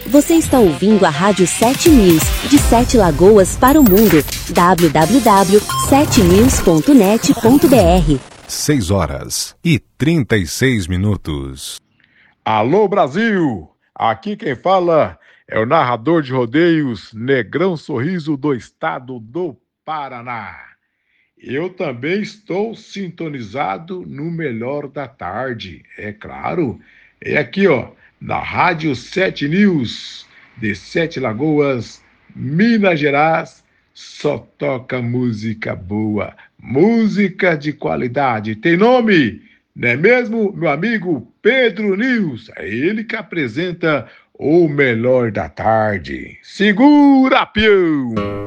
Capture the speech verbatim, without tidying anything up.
Você está ouvindo a Rádio sete News, de Sete Lagoas para o mundo. w w w ponto sete news ponto net ponto b r. seis horas e trinta e seis minutos. Alô, Brasil! Aqui quem fala é o narrador de rodeios Negrão Sorriso do estado do Paraná. Eu também estou sintonizado no melhor da tarde, é claro. É aqui, ó, na Rádio sete News, de Sete Lagoas, Minas Gerais. Só toca música boa, música de qualidade. Tem nome, não é mesmo, meu amigo Pedro News? É ele que apresenta o melhor da tarde. Segura, peão!